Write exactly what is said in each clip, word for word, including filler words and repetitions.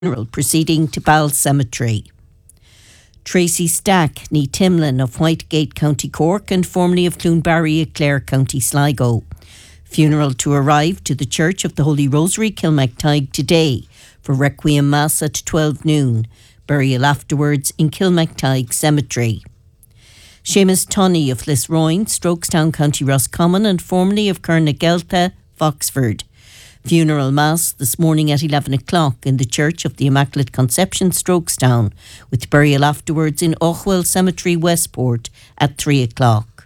funeral proceeding to Ball Cemetery. Tracy Stack, ní Timlin of Whitegate, County Cork, and formerly of Cloonbarry, Clare, County Sligo. Funeral to arrive to the Church of the Holy Rosary, Kilmactyghe, today for Requiem Mass at twelve noon. Burial afterwards in Kilmactyghe Cemetery. Seamus Tunney of Lisroyne, Strokestown, County Roscommon, and formerly of Kernagelta, Foxford. Funeral Mass this morning at eleven o'clock in the Church of the Immaculate Conception, Strokestown, with burial afterwards in Ochwell Cemetery, Westport, at three o'clock.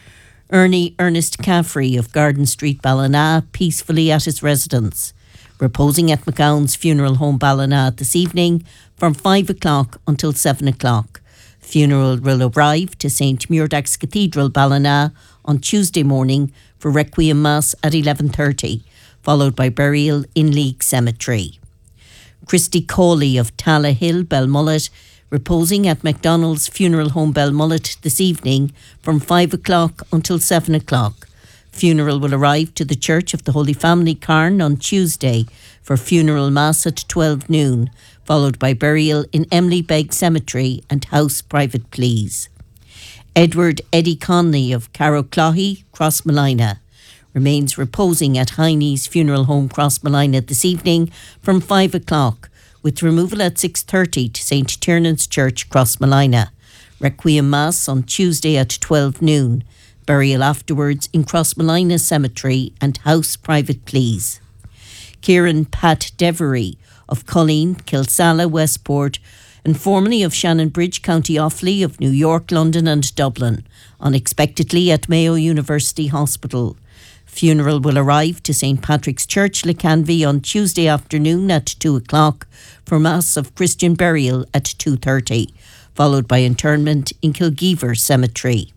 Ernie Ernest Caffrey of Garden Street, Ballina, peacefully at his residence. Reposing at McGowan's Funeral Home, Ballina, this evening from five o'clock until seven o'clock. Funeral will arrive to Saint Muirdax Cathedral, Ballina, on Tuesday morning for Requiem Mass at eleven thirty, followed by burial in League Cemetery. Christy Cawley of Tala Hill, Belmullet, reposing at MacDonald's Funeral Home, Belmullet, this evening from five o'clock until seven o'clock. Funeral will arrive to the Church of the Holy Family, Carn, on Tuesday for funeral mass at twelve noon, followed by burial in Emily Beg Cemetery and House Private Pleas. Edward Eddie Conley of Carrowcloughy, Crossmalina, remains reposing at Heine's Funeral Home, Crossmalina, this evening from five o'clock, with removal at six thirty to Saint Tiernan's Church, Crossmalina. Requiem Mass on Tuesday at twelve noon. Burial afterwards in Crossmalina Cemetery and House Private Pleas. Kieran Pat Devery of Colleen, Kilsalla, Westport, and formerly of Shannonbridge, County Offaly, of New York, London and Dublin, unexpectedly at Mayo University Hospital. Funeral will arrive to Saint Patrick's Church, Lecanvy, on Tuesday afternoon at two o'clock for Mass of Christian burial at two thirty, followed by interment in Kilgeever Cemetery.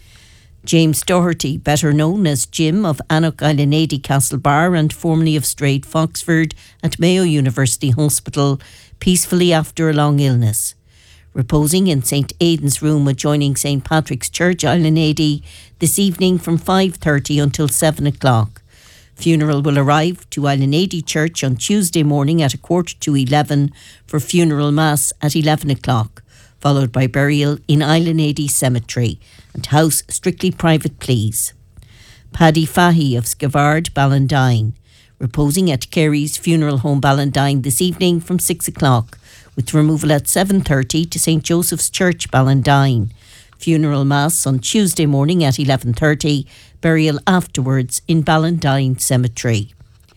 James Doherty, better known as Jim of Annock Islanady, Castlebar, and formerly of Straight, Foxford, at Mayo University Hospital, peacefully after a long illness. Reposing in Saint Aidan's room adjoining Saint Patrick's Church, Islanady, this evening from five thirty until seven o'clock. Funeral will arrive to Islanady Church on Tuesday morning at a quarter to eleven for funeral mass at eleven o'clock, followed by burial in Islanady Cemetery and House Strictly Private Pleas. Paddy Fahy of Skavard, Ballandine, reposing at Kerry's Funeral Home, Ballandine, this evening from six o'clock, with removal at seven thirty to Saint Joseph's Church, Ballandine. Funeral Mass on Tuesday morning at eleven thirty, burial afterwards in Ballandine Cemetery.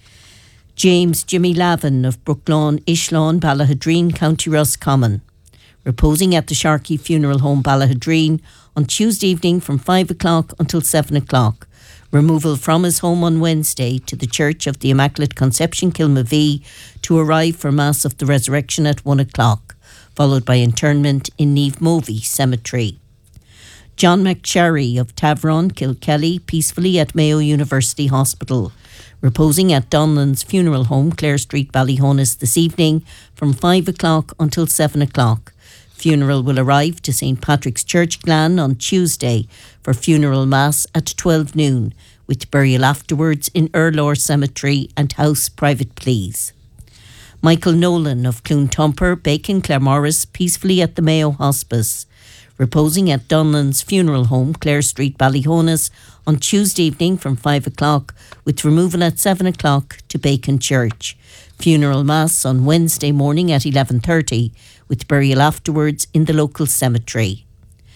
James Jimmy Lavin of Brooklawn, Ishlawn, Ballahadreen, County Roscommon, reposing at the Sharkey Funeral Home, Ballahadreen, on Tuesday evening from five o'clock until seven o'clock. Removal from his home on Wednesday to the Church of the Immaculate Conception, Kilmavee, to arrive for Mass of the Resurrection at one o'clock, followed by interment in Neve Movie Cemetery. John McSherry of Tavron, Kilkelly, peacefully at Mayo University Hospital, reposing at Donlan's Funeral Home, Clare Street, Ballyhonus, this evening from five o'clock until seven o'clock. Funeral will arrive to Saint Patrick's Church, Glan, on Tuesday for funeral mass at twelve noon, with burial afterwards in Erlor Cemetery and House Private Pleas. Michael Nolan of Cloontumper, Bacon, Claremorris, peacefully at the Mayo Hospice, reposing at Donlan's Funeral Home, Clare Street, Ballyhonus, on Tuesday evening from five o'clock, with removal at seven o'clock to Bacon Church. Funeral Mass on Wednesday morning at eleven thirty, with burial afterwards in the local cemetery.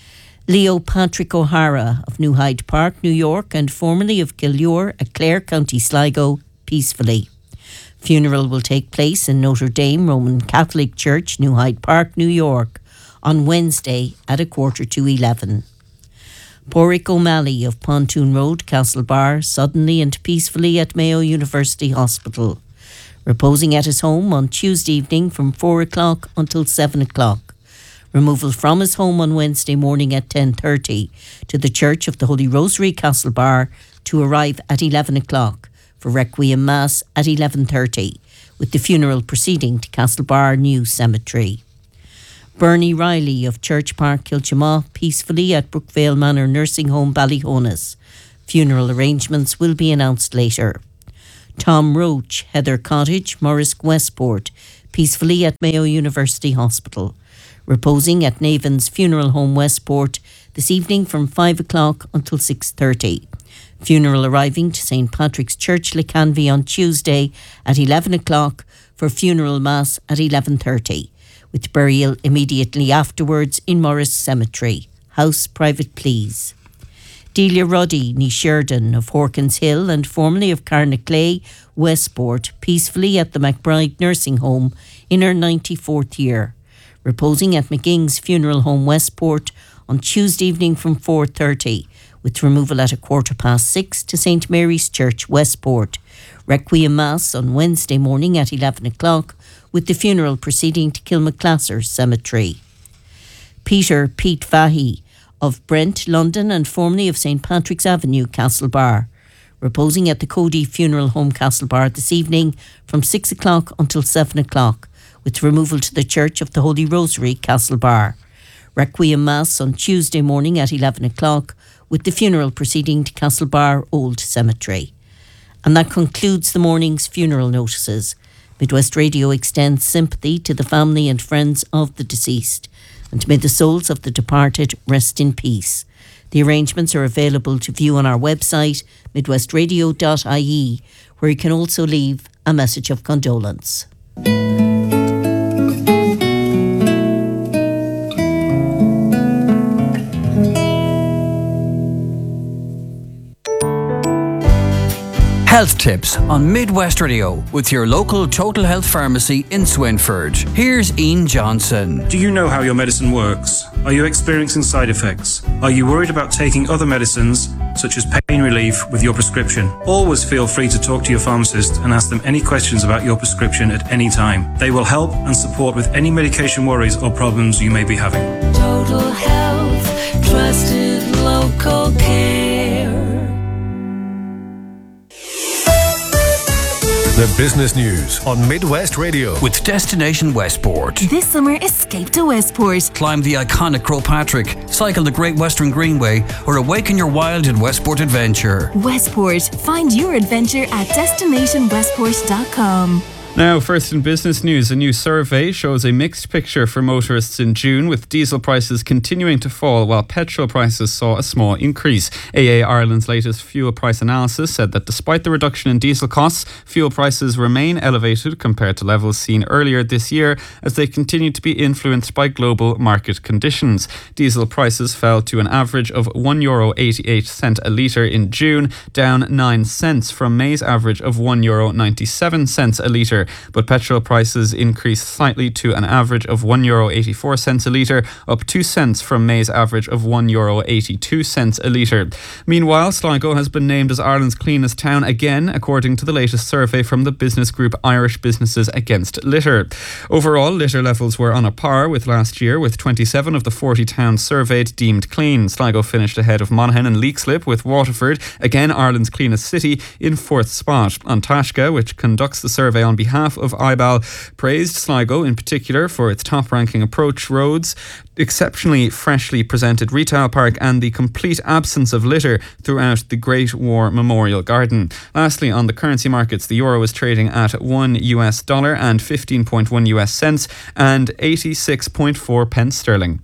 Leo Patrick O'Hara of New Hyde Park, New York, and formerly of Killure at Clare, County Sligo, peacefully. Funeral will take place in Notre Dame Roman Catholic Church, New Hyde Park, New York, on Wednesday at a quarter to eleven. Porrick O'Malley of Pontoon Road, Castlebar, suddenly and peacefully at Mayo University Hospital, reposing at his home on Tuesday evening from four o'clock until seven o'clock. Removal from his home on Wednesday morning at ten thirty to the Church of the Holy Rosary, Castlebar, to arrive at eleven o'clock for Requiem Mass at eleven thirty, with the funeral proceeding to Castlebar New Cemetery. Bernie Riley of Church Park, Kilchamaugh, peacefully at Brookvale Manor Nursing Home, Ballyhonus. Funeral arrangements will be announced later. Tom Roach, Heather Cottage, Morris Westport, peacefully at Mayo University Hospital. Reposing at Navan's Funeral Home Westport this evening from five o'clock until six thirty. Funeral arriving to Saint Patrick's Church, Lecanvy on Tuesday at eleven o'clock for funeral mass at eleven thirty, with burial immediately afterwards in Morris Cemetery. House private, please. Delia Ruddy, ní Sheridan of Horkins Hill and formerly of Carnaclay, Westport, peacefully at the McBride Nursing Home in her ninety-fourth year. Reposing at McGing's Funeral Home Westport on Tuesday evening from four thirty, with removal at a quarter past six to Saint Mary's Church, Westport. Requiem Mass on Wednesday morning at eleven o'clock, with the funeral proceeding to Kilmaclasser Cemetery. Peter Pete Fahey of Brent, London and formerly of Saint Patrick's Avenue, Castlebar. Reposing at the Cody Funeral Home, Castlebar this evening from six o'clock until seven o'clock, with removal to the Church of the Holy Rosary, Castlebar. Requiem Mass on Tuesday morning at eleven o'clock, with the funeral proceeding to Castlebar Old Cemetery. And that concludes the morning's funeral notices. Midwest Radio extends sympathy to the family and friends of the deceased, and may the souls of the departed rest in peace. The arrangements are available to view on our website, midwest radio dot I E, where you can also leave a message of condolence. Health tips on Midwest Radio with your local Total Health Pharmacy in Swinford. Here's Ian Johnson. Do you know how your medicine works? Are you experiencing side effects? Are you worried about taking other medicines, such as pain relief, with your prescription? Always feel free to talk to your pharmacist and ask them any questions about your prescription at any time. They will help and support with any medication worries or problems you may be having. Total Health, trusted local care. The business news on Midwest Radio with Destination Westport. This summer, escape to Westport. Climb the iconic Croagh Patrick, cycle the Great Western Greenway, or awaken your wild in Westport Adventure. Westport. Find your adventure at destination westport dot com. Now, first in business news, a new survey shows a mixed picture for motorists in June, with diesel prices continuing to fall while petrol prices saw a small increase. A A Ireland's latest fuel price analysis said that despite the reduction in diesel costs, fuel prices remain elevated compared to levels seen earlier this year as they continue to be influenced by global market conditions. Diesel prices fell to an average of one euro eighty-eight a litre in June, down nine cents from May's average of one euro ninety-seven a litre. But petrol prices increased slightly to an average of one euro eighty-four a litre, up two cents from May's average of one euro eighty-two a litre. Meanwhile, Sligo has been named as Ireland's cleanest town again, according to the latest survey from the business group Irish Businesses Against Litter. Overall, litter levels were on a par with last year, with twenty-seven of the forty towns surveyed deemed clean. Sligo finished ahead of Monaghan and Leixlip, with Waterford, again Ireland's cleanest city, in fourth spot. An Taisce, which conducts the survey on behalf of I B A L, praised Sligo in particular for its top-ranking approach roads, exceptionally freshly presented retail park and the complete absence of litter throughout the Great War Memorial Garden. Lastly, on the currency markets, the euro is trading at one U S dollar and fifteen point one U S cents and eighty-six point four pence sterling.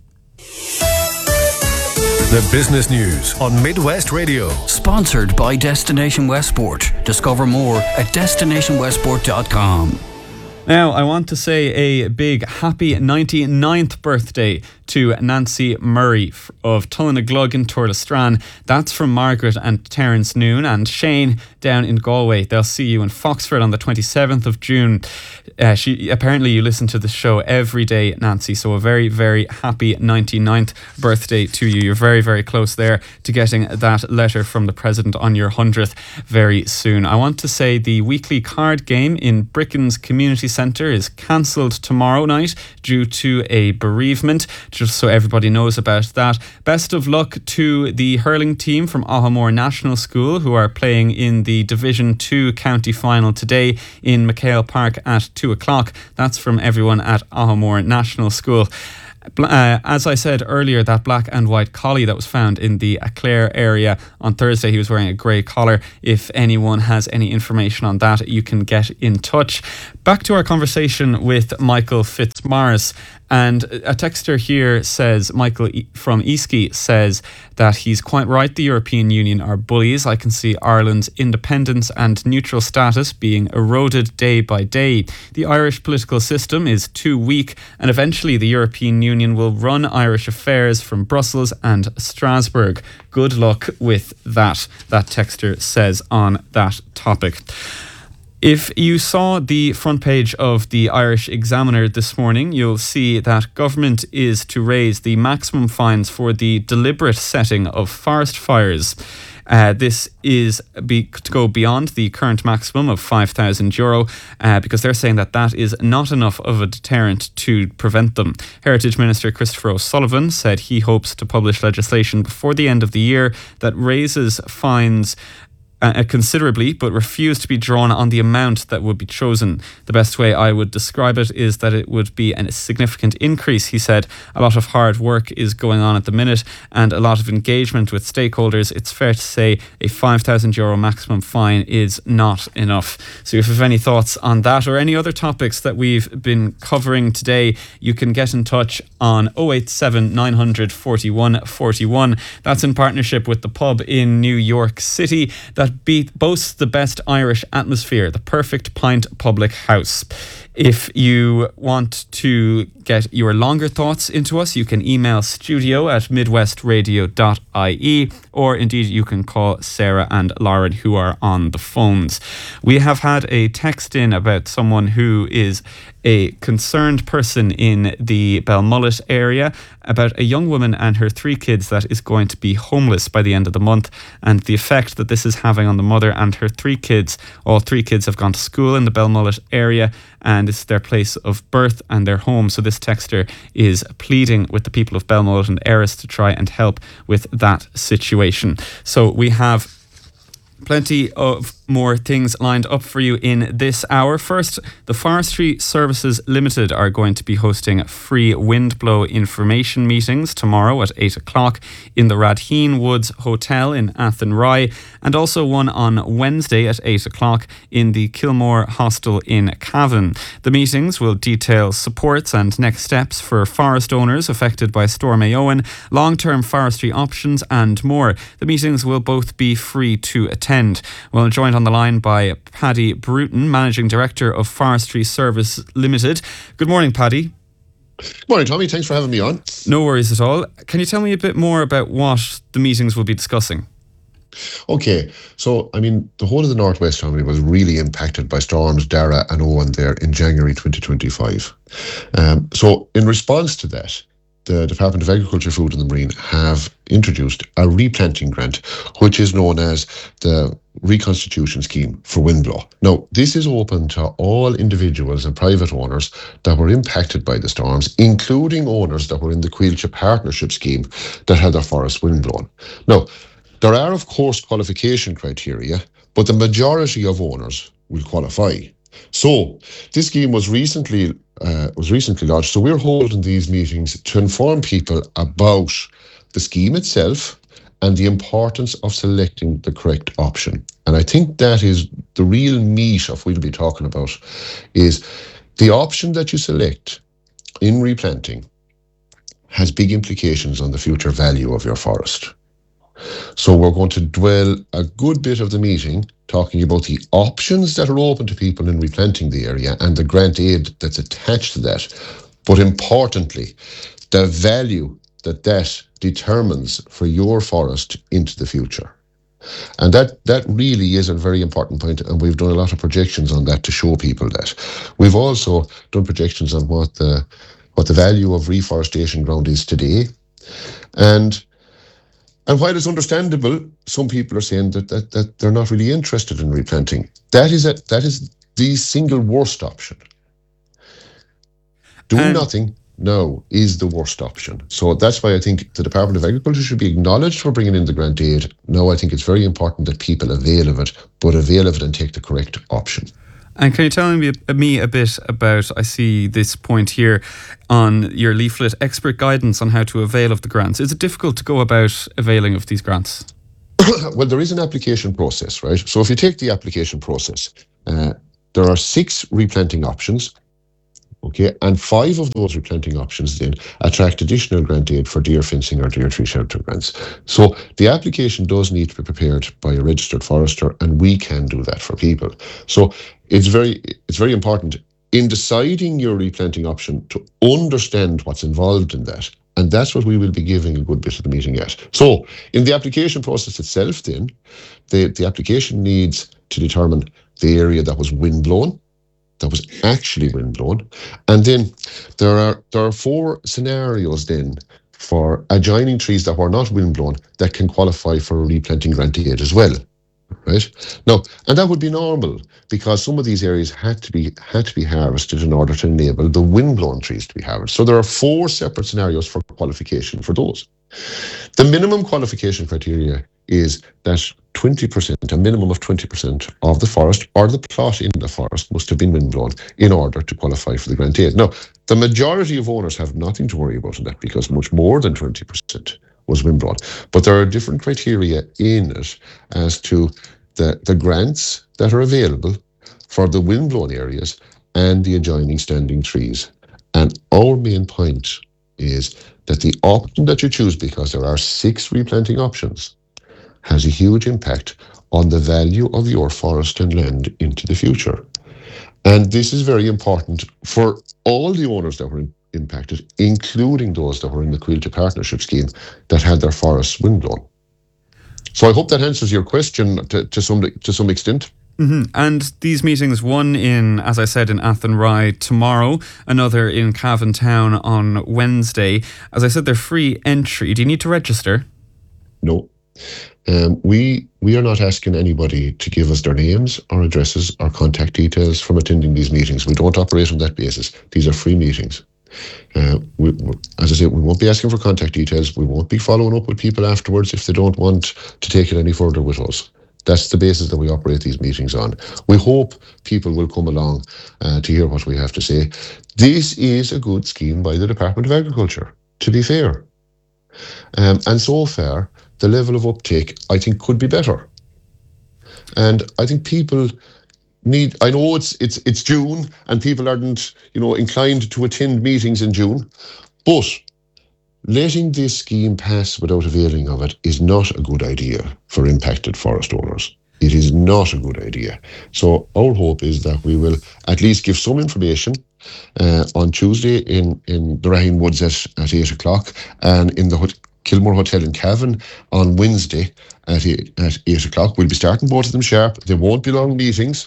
The business news on Midwest Radio. Sponsored by Destination Westport. Discover more at destination westport dot com. Now, I want to say a big happy ninety-ninth birthday to Nancy Murray of Tullinaglug in Turlestran. That's from Margaret and Terence Noon and Shane down in Galway. They'll see you in Foxford on the twenty-seventh of June. Uh, she apparently you listen to the show every day, Nancy, so a very, very happy ninety-ninth birthday to you. You're very, very close there to getting that letter from the President on your hundredth very soon. I want to say the weekly card game in Bricken's Community Centre is cancelled tomorrow night due to a bereavement, just so everybody knows about that. Best of luck to the hurling team from Ahamore National School, who are playing in the Division two county final today in McHale Park at two o'clock. That's from everyone at Ahamore National School. Uh, as I said earlier, that black and white collie that was found in the Clare area on Thursday, he was wearing a grey collar. If anyone has any information on that, you can get in touch. Back to our conversation with Michael Fitzmaurice. And a texter here says, Michael from Eastkey says that he's quite right. The European Union are bullies. I can see Ireland's independence and neutral status being eroded day by day. The Irish political system is too weak, and eventually the European Union will run Irish affairs from Brussels and Strasbourg. Good luck with that, that texter says on that topic. If you saw the front page of the Irish Examiner this morning, you'll see that government is to raise the maximum fines for the deliberate setting of forest fires. Uh, this is be, to go beyond the current maximum of five thousand euro uh, because they're saying that that is not enough of a deterrent to prevent them. Heritage Minister Christopher O'Sullivan said he hopes to publish legislation before the end of the year that raises fines Uh, considerably, but refused to be drawn on the amount that would be chosen. The best way I would describe it is that it would be a significant increase, he said. A lot of hard work is going on at the minute and a lot of engagement with stakeholders. It's fair to say a five thousand euro maximum fine is not enough. So if you have any thoughts on that or any other topics that we've been covering today, you can get in touch on oh eight seven, nine hundred, forty-one, forty-one. That's in partnership with the pub in New York City that Be, boasts the best Irish atmosphere, the Perfect Pint Public House. If you want to get your longer thoughts into us, you can email studio at midwestradio dot I E, or indeed you can call Sarah and Lauren, who are on the phones. We have had a text in about someone who is a concerned person in the Belmullet area about a young woman and her three kids that is going to be homeless by the end of the month, and the effect that this is having on the mother and her three kids. All three kids have gone to school in the Belmullet area, and it's their place of birth and their home. So this texter is pleading with the people of Belmullet and Erris to try and help with that situation. So we have plenty of more things lined up for you in this hour. First, the Forestry Services Limited are going to be hosting free windblow information meetings tomorrow at eight o'clock in the Radheen Woods Hotel in Athenry, and also one on Wednesday at eight o'clock in the Kilmore Hostel in Cavan. The meetings will detail supports and next steps for forest owners affected by Storm Éowyn, long-term forestry options and more. The meetings will both be free to attend. Well, joined on the line by Paddy Bruton, Managing Director of Forestry Service Limited. Good morning, Paddy. Good morning, Tommy. Thanks for having me on. No worries at all. Can you tell me a bit more about what the meetings will be discussing? Okay, so I mean, the whole of the Northwest, Tommy, was really impacted by storms Dara and Owen there in January twenty twenty-five. Um, so in response to that, the Department of Agriculture, Food and the Marine have introduced a replanting grant, which is known as the Reconstitution Scheme for Windblow. Now, this is open to all individuals and private owners that were impacted by the storms, including owners that were in the Coillte Partnership Scheme that had their forests windblown. Now, there are, of course, qualification criteria, but the majority of owners will qualify. So, this scheme was recently uh, was recently launched. So we're holding these meetings to inform people about the scheme itself and the importance of selecting the correct option. And I think that is the real meat of what we'll be talking about, is the option that you select in replanting has big implications on the future value of your forest. So we're going to dwell a good bit of the meeting talking about the options that are open to people in replanting the area and the grant aid that's attached to that. But importantly, the value that that determines for your forest into the future. And that, that really is a very important point, and we've done a lot of projections on that to show people that. We've also done projections on what the, what the value of reforestation ground is today. And And while it's understandable, some people are saying that, that that they're not really interested in replanting. That is a, that is the single worst option. Doing um, nothing now is the worst option. So that's why I think the Department of Agriculture should be acknowledged for bringing in the grant aid. Now I think it's very important that people avail of it, but avail of it and take the correct option. And can you tell me, me a bit about, I see this point here on your leaflet, expert guidance on how to avail of the grants. Is it difficult to go about availing of these grants? Well, there is an application process, right? So if you take the application process, uh, there are six replanting options, okay, and five of those replanting options then attract additional grant aid for deer fencing or deer tree shelter grants. So the application does need to be prepared by a registered forester, and we can do that for people. So it's very, it's very important in deciding your replanting option to understand what's involved in that. And that's what we will be giving a good bit of the meeting at. So in the application process itself then, the, the application needs to determine the area that was windblown, that was actually windblown. And then there are there are four scenarios then for adjoining trees that were not windblown that can qualify for a replanting grant aid as well. Right now, and that would be normal because some of these areas had to be had to be harvested in order to enable the windblown trees to be harvested. So there are four separate scenarios for qualification for those. The minimum qualification criteria is that twenty percent, a minimum of twenty percent of the forest or the plot in the forest must have been windblown in order to qualify for the grant aid. Now, the majority of owners have nothing to worry about in that because much more than twenty percent was windblown. But there are different criteria in it as to the, the grants that are available for the windblown areas and the adjoining standing trees. And our main point is that the option that you choose, because there are six replanting options, has a huge impact on the value of your forest and land into the future. And this is very important for all the owners that were in, impacted, including those that were in the Quilty Partnership Scheme that had their forests windblown. So I hope that answers your question to, to some to some extent. Mm-hmm. And these meetings, one in, as I said, in Athenry tomorrow, another in Cavan Town on Wednesday. As I said, they're free entry. Do you need to register? No. Um, we we are not asking anybody to give us their names or addresses or contact details from attending these meetings. We don't operate on that basis. These are free meetings. Uh, we, as I said, we won't be asking for contact details. We won't be following up with people afterwards if they don't want to take it any further with us. That's the basis that we operate these meetings on. We hope people will come along uh, to hear what we have to say. This is a good scheme by the Department of Agriculture, to be fair. Um, and so far, the level of uptake, I think, could be better. And I think people need, I know it's it's it's June and people aren't, you know, inclined to attend meetings in June, but letting this scheme pass without availing of it is not a good idea for impacted forest owners. It is not a good idea. So our hope is that we will at least give some information uh, on Tuesday in, in the Raheen Woods at, at eight o'clock and in the hot- Kilmore Hotel in Cavan on Wednesday at eight, at eight o'clock. We'll be starting both of them sharp. There won't be long meetings.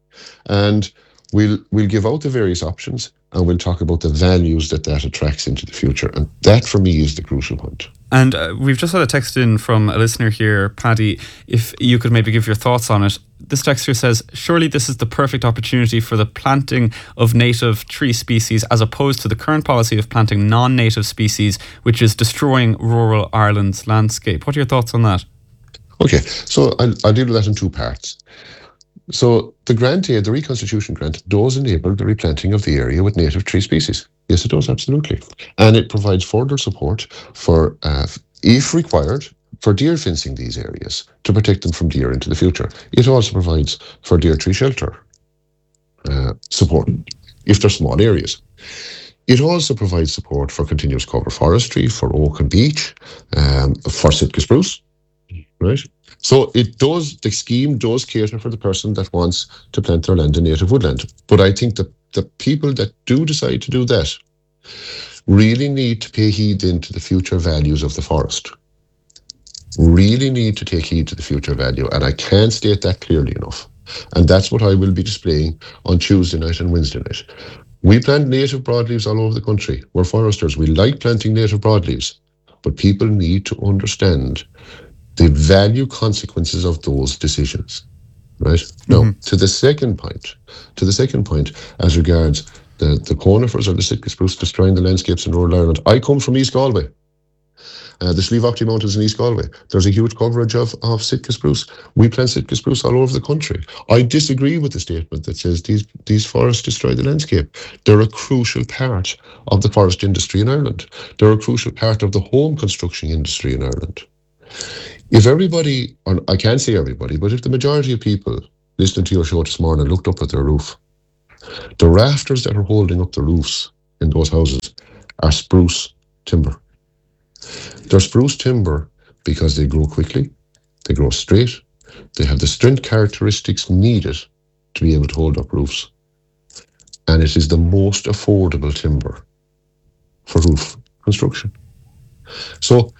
And we'll we'll give out the various options and we'll talk about the values that that attracts into the future. And that, for me, is the crucial point. And uh, we've just had a text in from a listener here, Paddy, if you could maybe give your thoughts on it. This texter says, surely this is the perfect opportunity for the planting of native tree species as opposed to the current policy of planting non-native species, which is destroying rural Ireland's landscape. What are your thoughts on that? Okay, so I'll, I'll deal with that in two parts. So the grant aid, the reconstitution grant, does enable the replanting of the area with native tree species. Yes, it does, absolutely. And it provides further support for, uh, if required, for deer fencing these areas to protect them from deer into the future. It also provides for deer tree shelter uh, support if they're small areas. It also provides support for continuous cover forestry, for oak and beech, um, for Sitka spruce, right? So it does, the scheme does cater for the person that wants to plant their land in native woodland. But I think that the people that do decide to do that really need to pay heed into the future values of the forest. Really need to take heed to the future value. And I can't state that clearly enough. And that's what I will be displaying on Tuesday night and Wednesday night. We plant native broadleaves all over the country. We're foresters. We like planting native broadleaves. But people need to understand the value consequences of those decisions, right? Mm-hmm. Now, to the second point, to the second point, as regards the, the conifers or the Sitka spruce destroying the landscapes in rural Ireland, I come from East Galway. Uh, the Slieve Aughty Mountains in East Galway, there's a huge coverage of, of Sitka spruce. We plant Sitka spruce all over the country. I disagree with the statement that says these, these forests destroy the landscape. They're a crucial part of the forest industry in Ireland. They're a crucial part of the home construction industry in Ireland. If everybody, or I can't say everybody, but if the majority of people listening to your show this morning looked up at their roof, the rafters that are holding up the roofs in those houses are spruce timber. They're spruce timber because they grow quickly, they grow straight, they have the strength characteristics needed to be able to hold up roofs. And it is the most affordable timber for roof construction. So,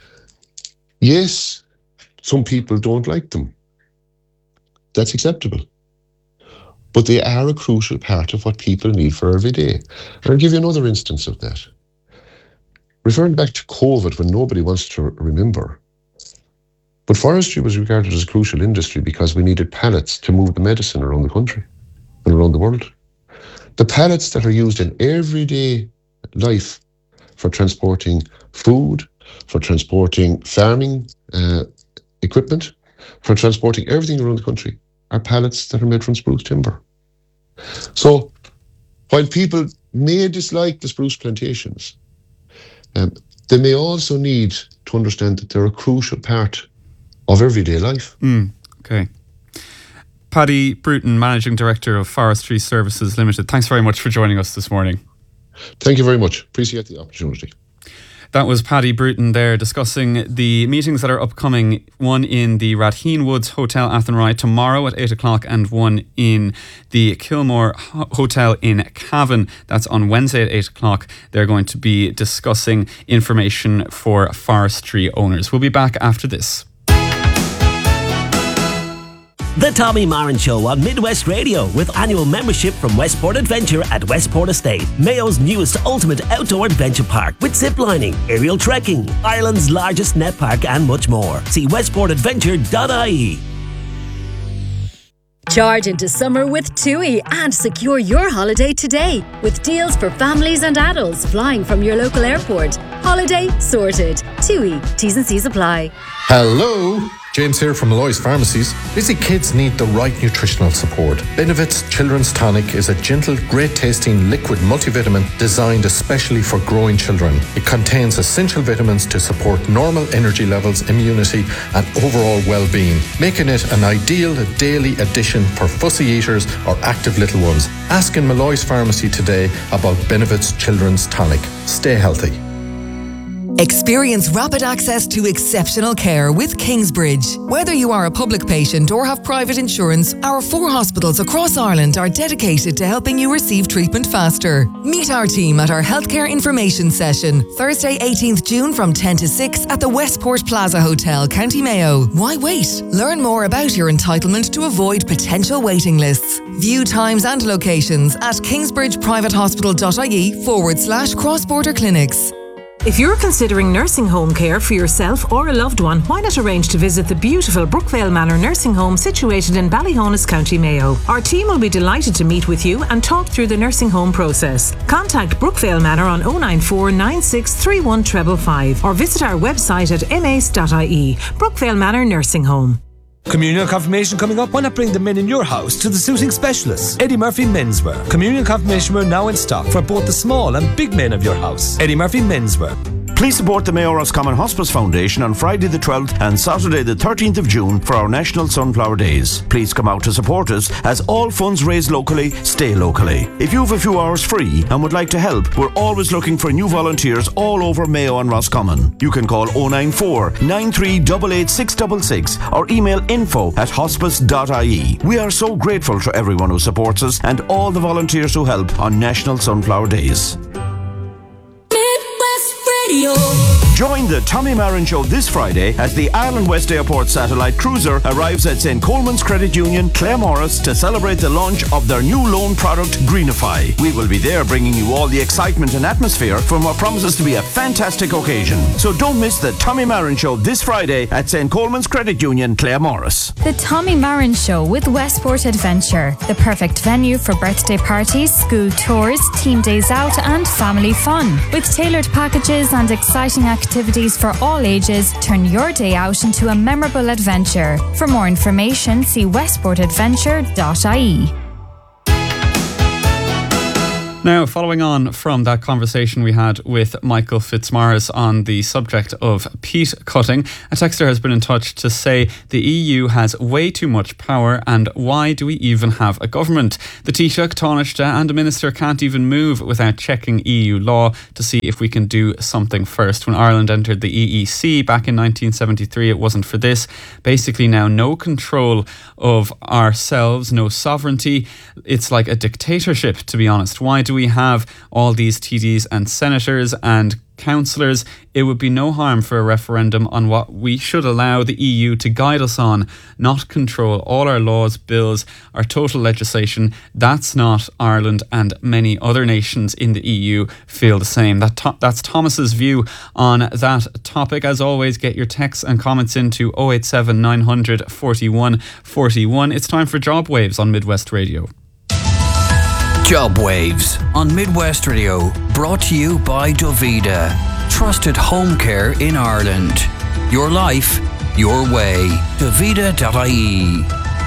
yes, some people don't like them. That's acceptable. But they are a crucial part of what people need for every day. And I'll give you another instance of that. Referring back to COVID, when nobody wants to remember, but forestry was regarded as a crucial industry because we needed pallets to move the medicine around the country and around the world. The pallets that are used in everyday life for transporting food, for transporting farming uh, equipment, for transporting everything around the country, are pallets that are made from spruce timber. So, while people may dislike the spruce plantations, um, they may also need to understand that they're a crucial part of everyday life. Mm, okay. Paddy Bruton, Managing Director of Forestry Services Limited. Thanks very much for joining us this morning. Thank you very much. Appreciate the opportunity. That was Paddy Bruton there discussing the meetings that are upcoming, one in the Ratheen Woods Hotel Athenry tomorrow at eight o'clock and one in the Kilmore Hotel in Cavan. That's on Wednesday at eight o'clock. They're going to be discussing information for forestry owners. We'll be back after this. The Tommy Marin Show on Midwest Radio with annual membership from Westport Adventure at Westport Estate, Mayo's newest ultimate outdoor adventure park with ziplining, aerial trekking, Ireland's largest net park and much more. See westport adventure dot I E. Charge into summer with TUI and secure your holiday today with deals for families and adults flying from your local airport. Holiday sorted. TUI. T's and C's apply. Hello, James here from Malloy's Pharmacies. Busy kids need the right nutritional support. Benevit's Children's Tonic is a gentle, great-tasting liquid multivitamin designed especially for growing children. It contains essential vitamins to support normal energy levels, immunity, and overall well-being, making it an ideal daily addition for fussy eaters or active little ones. Ask in Malloy's Pharmacy today about Benevit's Children's Tonic. Stay healthy. Experience rapid access to exceptional care with Kingsbridge. Whether you are a public patient or have private insurance, our four hospitals across Ireland are dedicated to helping you receive treatment faster. Meet our team at our healthcare information session, Thursday eighteenth June from ten to six at the Westport Plaza Hotel, County Mayo. Why wait? Learn more about your entitlement to avoid potential waiting lists. View times and locations at kingsbridgeprivatehospital.ie forward slash cross-border clinics. If you're considering nursing home care for yourself or a loved one, why not arrange to visit the beautiful Brookvale Manor Nursing Home situated in Ballyhonus, County Mayo. Our team will be delighted to meet with you and talk through the nursing home process. Contact Brookvale Manor on oh nine four nine six three one five five five or visit our website at m a c e dot i e. Brookvale Manor Nursing Home. Communion confirmation coming up. Why not bring the men in your house to the suiting specialists? Eddie Murphy Menswear. Communion confirmation wear now in stock for both the small and big men of your house. Eddie Murphy Menswear. Please support the Mayo Roscommon Hospice Foundation on Friday the twelfth and Saturday the thirteenth of June for our National Sunflower Days. Please come out to support us as all funds raised locally stay locally. If you have a few hours free and would like to help, we're always looking for new volunteers all over Mayo and Roscommon. You can call oh nine four nine three eight eight six six six or email info at hospice dot I E. We are so grateful to everyone who supports us and all the volunteers who help on National Sunflower Days. Join the Tommy Marin Show this Friday as the Ireland West Airport satellite cruiser arrives at Saint Coleman's Credit Union, Claremorris, to celebrate the launch of their new loan product, Greenify. We will be there bringing you all the excitement and atmosphere from what promises to be a fantastic occasion. So don't miss the Tommy Marin Show this Friday at Saint Coleman's Credit Union, Claremorris. The Tommy Marin Show with Westport Adventure, the perfect venue for birthday parties, school tours, team days out and family fun. With tailored packages and exciting activities activities for all ages turn your day out into a memorable adventure. For more information, see westport adventure dot I E. Now, following on from that conversation we had with Michael Fitzmaurice on the subject of peat cutting, a texter has been in touch to say the E U has way too much power and why do we even have a government? The Taoiseach, Taoiseach and the Minister can't even move without checking E U law to see if we can do something first. When Ireland entered the E E C back in nineteen seventy-three, it wasn't for this. Basically now no control of ourselves, no sovereignty. It's like a dictatorship, to be honest. Why do we have all these T Ds and senators and councillors? It would be no harm for a referendum on what we should allow the E U to guide us on, not control all our laws, bills, our total legislation. That's not Ireland, and many other nations in the E U feel the same. That to- that's Thomas's view on that topic. As always, get your texts and comments into oh eight seven nine hundred forty-one forty-one. It's time for Job Waves on Midwest Radio. Job Waves on Midwest Radio, brought to you by Dovida. Trusted home care in Ireland. Your life, your way. Dovida dot I E.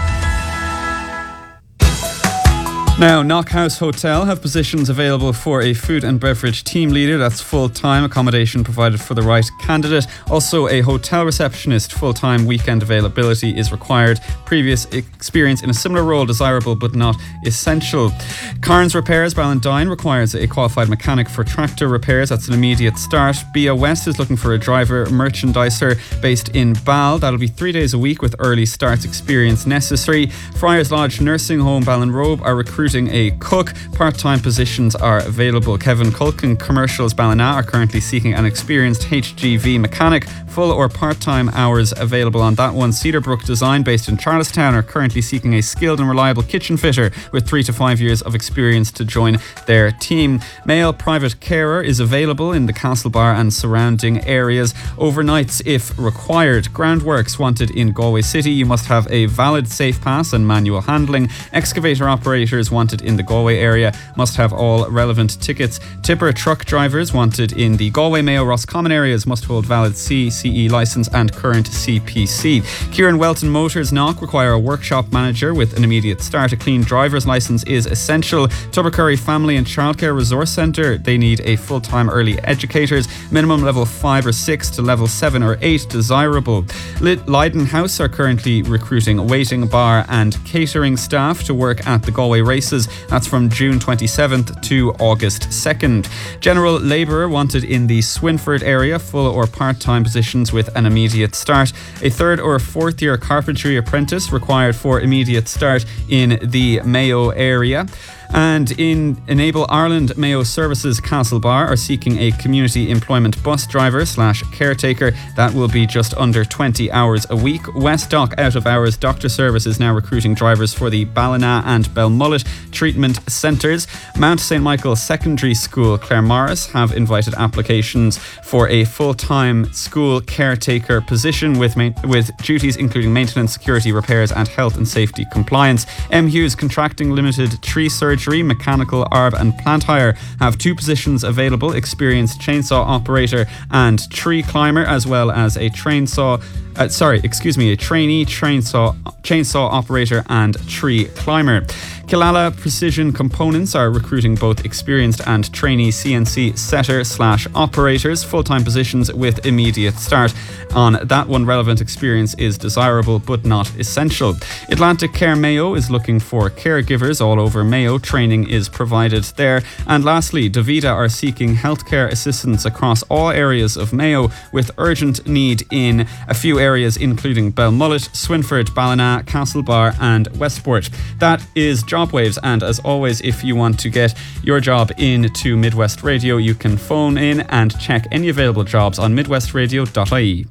Now, Knockhouse Hotel have positions available for a food and beverage team leader. That's full-time, accommodation provided for the right candidate. Also, a hotel receptionist, full-time, weekend availability is required. Previous experience in a similar role desirable but not essential. Carnes Repairs, Ballantyne, requires a qualified mechanic for tractor repairs. That's an immediate start. B A West is looking for a driver merchandiser based in Ball. That'll be three days a week with early starts experience necessary. Friars Lodge Nursing Home, Ballinrobe, are recruiting a cook. Part-time positions are available. Kevin Culkin Commercials Ballina are currently seeking an experienced H G V mechanic. Full or part-time hours available on that one. Cedarbrook Design, based in Charlestown, are currently seeking a skilled and reliable kitchen fitter with three to five years of experience to join their team. Male private carer is available in the Castlebar and surrounding areas. Overnights if required. Groundworks wanted in Galway City. You must have a valid safe pass and manual handling. Excavator operators wanted in the Galway area must have all relevant tickets. Tipper truck drivers wanted in the Galway, Mayo, Roscommon areas must hold valid C, C E licence and current C P C. Kieran Welton Motors Knock require a workshop manager with an immediate start. A clean driver's licence is essential. Tubbercurry Family and Childcare Resource Centre, they need a full-time early educators. Minimum level five or six to level seven or eight desirable. Leiden House are currently recruiting waiting bar and catering staff to work at the Galway races. That's from June twenty-seventh to August second. General labourer wanted in the Swinford area, full or part-time positions with an immediate start. A third or fourth year carpentry apprentice required for immediate start in the Mayo area. And in Enable Ireland, Mayo Services Castlebar are seeking a community employment bus driver slash caretaker. That will be just under twenty hours a week. West Dock Out of Hours Doctor Service is now recruiting drivers for the Ballina and Belmullet treatment centres. Mount Saint Michael Secondary School, Claremorris, have invited applications for a full-time school caretaker position with ma- with duties including maintenance, security, repairs and health and safety compliance. M. Hughes Contracting Limited, tree surgery, mechanical, arb and plant hire have two positions available: experienced chainsaw operator and tree climber, as well as a chainsaw uh, sorry excuse me a trainee chainsaw chainsaw operator and tree climber. Killala Precision Components are recruiting both experienced and trainee C N C setter slash operators, full-time positions with immediate start. On that one, relevant experience is desirable but not essential. Atlantic Care Mayo is looking for caregivers all over Mayo. Training is provided there. And lastly, Dovida are seeking healthcare assistance across all areas of Mayo with urgent need in a few areas including Belmullet, Swinford, Ballina, Castlebar and Westport. That is Job Waves, and as always, if you want to get your job into Midwest Radio, you can phone in and check any available jobs on midwest radio dot I E.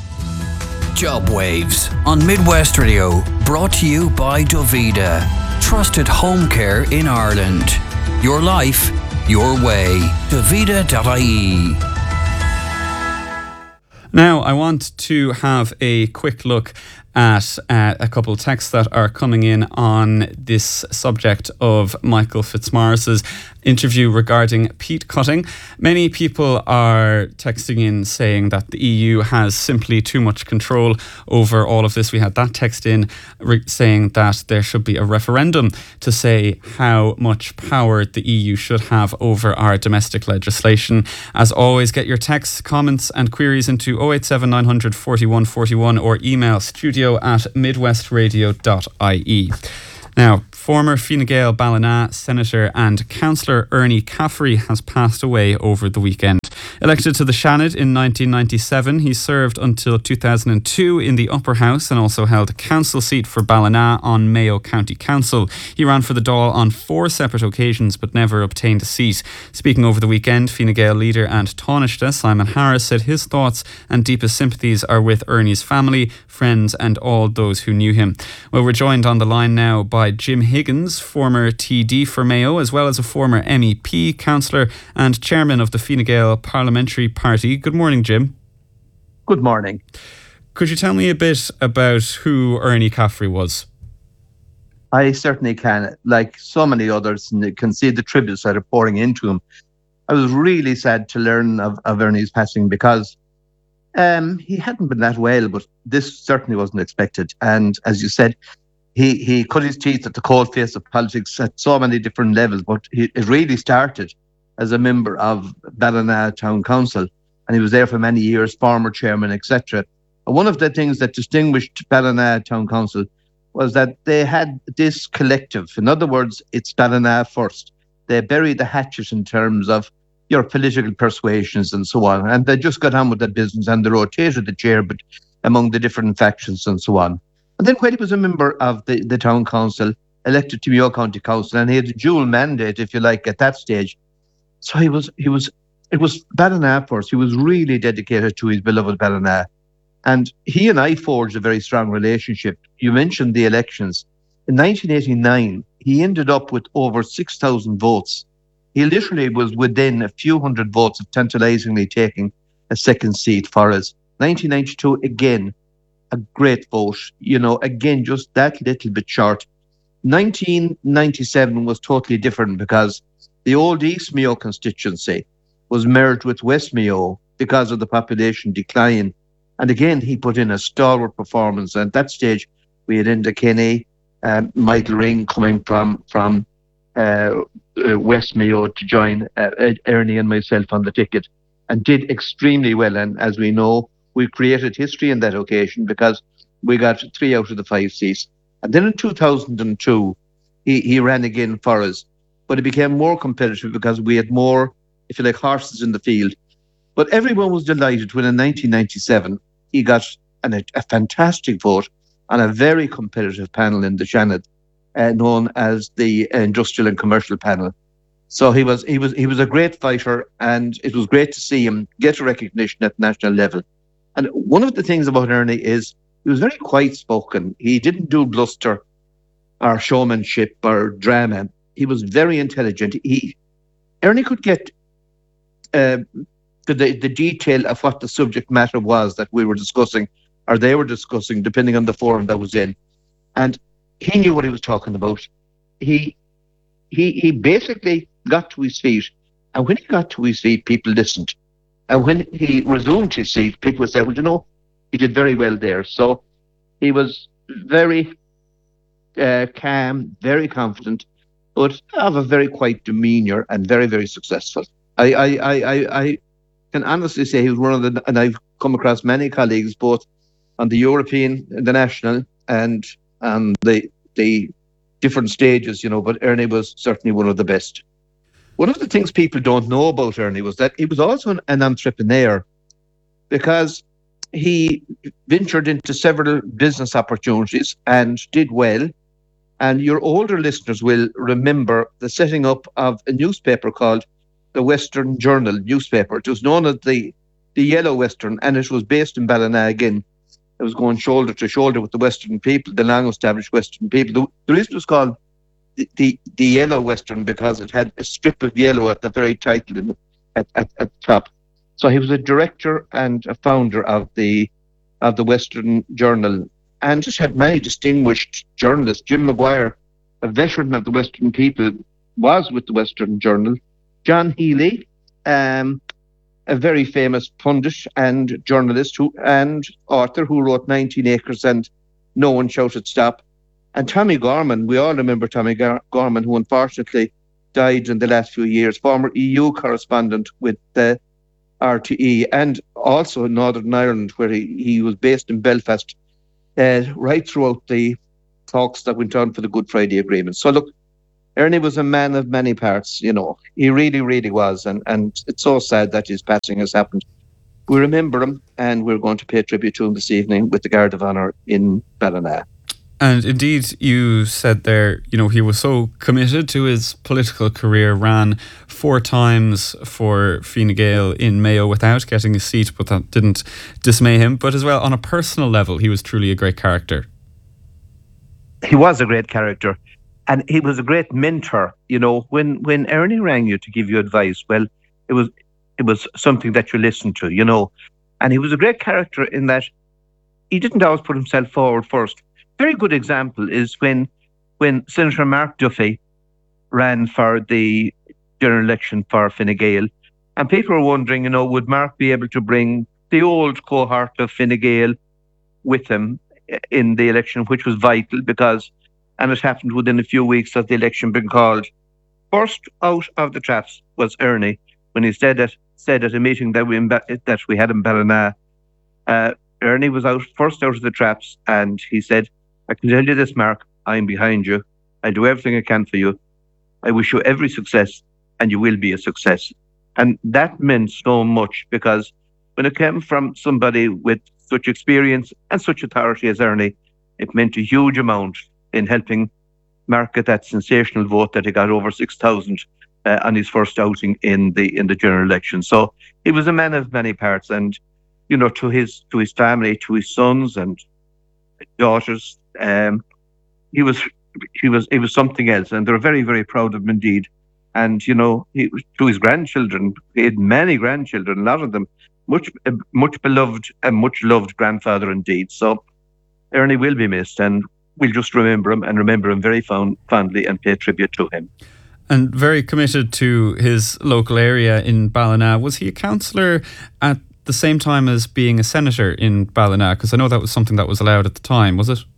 Job Waves on Midwest Radio, brought to you by Dovida. Trusted home care in Ireland. Your life, your way. Dovida dot I E. Now, I want to have a quick look at uh, a couple of texts that are coming in on this subject of Michael Fitzmaurice's interview regarding peat cutting. Many people are texting in saying that the E U has simply too much control over all of this. We had that text in re- saying that there should be a referendum to say how much power the E U should have over our domestic legislation. As always, get your texts, comments and queries into oh eight seven nine hundred forty-one forty-one or email studio at midwestradio dot I E. Now, former Fine Gael Ballina Senator and Councillor Ernie Caffrey has passed away over the weekend. Elected to the Seanad in nineteen ninety-seven, he served until two thousand two in the Upper House and also held a council seat for Ballina on Mayo County Council. He ran for the Dáil on four separate occasions but never obtained a seat. Speaking over the weekend, Fine Gael leader and Taoiseach Simon Harris said his thoughts and deepest sympathies are with Ernie's family, friends and all those who knew him. Well, we're joined on the line now by Jim Higgins, former T D for Mayo, as well as a former M E P, councillor and chairman of the Fine Gael Parliamentary Party. Good morning, Jim. Good morning. Could you tell me a bit about who Ernie Caffrey was? I certainly can. Like so many others, and can see the tributes that are pouring into him. I was really sad to learn of, of Ernie's passing because um, he hadn't been that well, but this certainly wasn't expected. And as you said, He he cut his teeth at the cold face of politics at so many different levels, but he, it really started as a member of Ballina Town Council, and he was there for many years, former chairman, et cetera. And one of the things that distinguished Ballina Town Council was that they had this collective. In other words, it's Ballina first. They buried the hatchet in terms of your political persuasions and so on, and they just got on with that business, and they rotated the chair but among the different factions and so on. And then when he was a member of the, the town council, elected to Mayo County Council, and he had a dual mandate, if you like, at that stage. So he was, he was, it was Ballina first. He was really dedicated to his beloved Ballina. And he and I forged a very strong relationship. You mentioned the elections. In nineteen eighty-nine, he ended up with over six thousand votes. He literally was within a few hundred votes of tantalizingly taking a second seat for us. nineteen ninety-two, again, a great vote, you know, again, just that little bit short. nineteen ninety-seven was totally different because the old East Mayo constituency was merged with West Mayo because of the population decline. And again, he put in a stalwart performance. And at that stage, we had Enda Kenny, um, Michael Ring coming from, from uh, uh, West Mayo to join uh, Ernie and myself on the ticket, and did extremely well. And as we know, we created history on that occasion because we got three out of the five seats. And then in two thousand two, he, he ran again for us. But it became more competitive because we had more, if you like, horses in the field. But everyone was delighted when in nineteen ninety-seven, he got an, a, a fantastic vote on a very competitive panel in the Seanad, uh, known as the Industrial and Commercial Panel. So he was, he was, he was a great fighter, and it was great to see him get a recognition at national level. And one of the things about Ernie is he was very quiet spoken. He didn't do bluster or showmanship or drama. He was very intelligent. He Ernie could get uh, to the, the detail of what the subject matter was that we were discussing or they were discussing, depending on the forum that was in. And he knew what he was talking about. He he he basically got to his feet. And when he got to his feet, people listened. And when he resumed his seat, people would say, well, you know, he did very well there. So he was very uh, calm, very confident, but of a very quiet demeanour and very, very successful. I, I, I, I, I can honestly say he was one of the, and I've come across many colleagues, both on the European, the national, and on the, the different stages, you know, but Ernie was certainly one of the best. One of the things people don't know about Ernie was that he was also an, an entrepreneur, because he ventured into several business opportunities and did well. And your older listeners will remember the setting up of a newspaper called the Western Journal newspaper. It was known as the, the Yellow Western, and it was based in Ballina again. It was going shoulder to shoulder with the Western people, the long-established Western people. The, the reason it was called the, the, the Yellow Western because it had a strip of yellow at the very title in the, at, at, at the top. So he was a director and a founder of the of the Western Journal and just had many distinguished journalists. Jim Maguire, a veteran of the Western People, was with the Western Journal. John Healy, um, a very famous pundit and journalist who and author who wrote nineteen acres and No One Shouted Stop. And Tommy Gorman, we all remember Tommy Gar- Gorman, who unfortunately died in the last few years, former E U correspondent with the R T E and also in Northern Ireland, where he, he was based in Belfast, uh, right throughout the talks that went on for the Good Friday Agreement. So look, Ernie was a man of many parts, you know. He really, really was. And, and it's so sad that his passing has happened. We remember him, and we're going to pay tribute to him this evening with the Guard of Honour in Ballina. And indeed, you said there, you know, he was so committed to his political career, ran four times for Fine Gael in Mayo without getting a seat, but that didn't dismay him. But as well, on a personal level, he was truly a great character. He was a great character. And he was a great mentor. You know, when, when Ernie rang you to give you advice, well, it was it was something that you listened to, you know. And he was a great character in that he didn't always put himself forward first. Very good example is when when Senator Mark Duffy ran for the general election for Fine Gael, and people were wondering, you know, would Mark be able to bring the old cohort of Fine Gael with him in the election, which was vital because, and it happened within a few weeks of the election being called. First out of the traps was Ernie when he said at said at a meeting that we that we had in Ballina. Uh, Ernie was out first out of the traps, and he said, I can tell you this, Mark, I'm behind you. I'll do everything I can for you. I wish you every success, and you will be a success. And that meant so much because when it came from somebody with such experience and such authority as Ernie, it meant a huge amount in helping Mark get that sensational vote that he got over six thousand uh, on his first outing in the in the general election. So he was a man of many parts, and you know, to his to his family, to his sons and daughters, um, he was he was he was something else, and they're very very proud of him indeed. And you know, he, to his grandchildren, he had many grandchildren, a lot of them much uh, much beloved and much loved grandfather indeed. So Ernie will be missed, and we'll just remember him and remember him very fond, fondly and pay tribute to him. And very committed to his local area in Ballina. Was he a councillor at the same time as being a senator in Ballina? Because I know that was something that was allowed at the time, was it?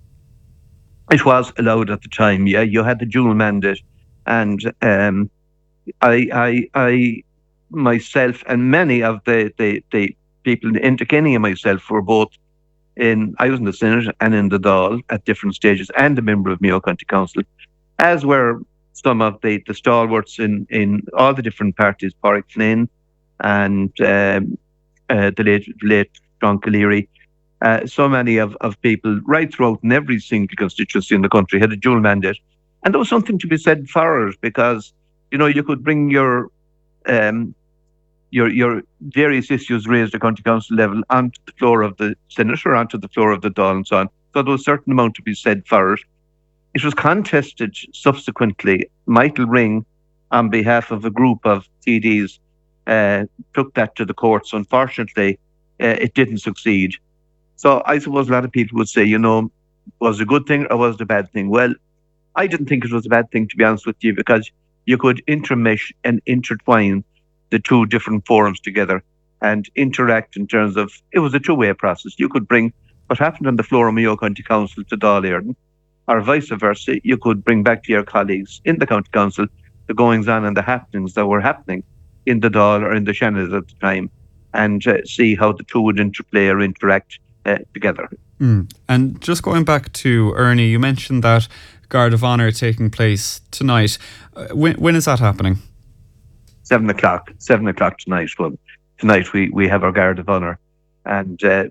It was allowed at the time, yeah. You had the dual mandate. And um, I, I, I, myself and many of the, the, the people in Kenny and myself were both in, I was in the Senate and in the Dáil at different stages, and a member of Mayo County Council, as were some of the, the stalwarts in, in all the different parties, Pádraig Flynn and um, uh, the late, late John Calleary. Uh, so many of, of people right throughout in every single constituency in the country had a dual mandate. And there was something to be said for it because, you know, you could bring your um, your your various issues raised at county council level onto the floor of the Senate or onto the floor of the Dáil and so on. So there was a certain amount to be said for it. It was contested subsequently. Michael Ring, on behalf of a group of T Ds, uh, took that to the courts. Unfortunately, uh, it didn't succeed. So I suppose a lot of people would say, you know, was it a good thing or was it a bad thing? Well, I didn't think it was a bad thing, to be honest with you, because you could intermesh and intertwine the two different forums together and interact in terms of, it was a two-way process. You could bring what happened on the floor of Mayo County Council to Dáil Éireann, or vice versa. You could bring back to your colleagues in the County Council the goings-on and the happenings that were happening in the Dáil or in the Shannon at the time, and uh, see how the two would interplay or interact uh, together. Mm. And just going back to Ernie, you mentioned that Guard of Honour taking place tonight. Uh, when, when is that happening? Seven o'clock. Seven o'clock tonight. Well, tonight we, we have our Guard of Honour, and uh,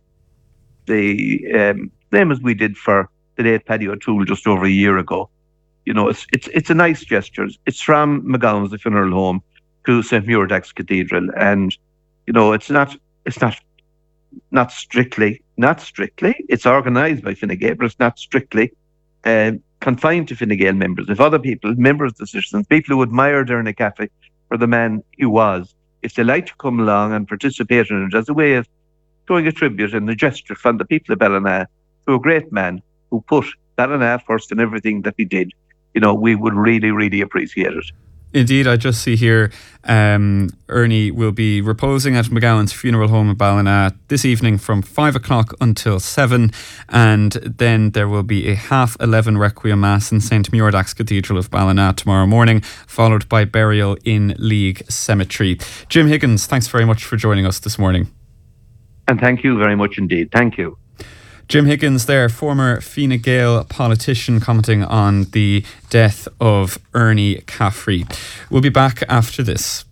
the um, same as we did for the late Paddy O'Toole just over a year ago. You know, it's it's it's a nice gesture. It's from McGowan's, the funeral home, to Saint Muirdax Cathedral, and you know, it's not it's not not strictly not strictly. It's organised by Fine Gael, but it's not strictly uh, confined to Fine Gael members. If other people, members of the citizens, people who admired Ernie Caffey for the man he was, if they like to come along and participate in it as a way of showing a tribute and a gesture from the people of Ballina to to a great man who put Ballina first in everything that he did, you know, we would really, really appreciate it. Indeed, I just see here um, Ernie will be reposing at McGowan's funeral home in Ballina this evening from five o'clock until seven, and then there will be a half eleven Requiem Mass in Saint Muirdax Cathedral of Ballina tomorrow morning, followed by burial in League Cemetery. Jim Higgins, thanks very much for joining us this morning. And thank you very much indeed. Thank you. Jim Higgins there, former Fine Gael politician, commenting on the death of Ernie Caffrey. We'll be back after this.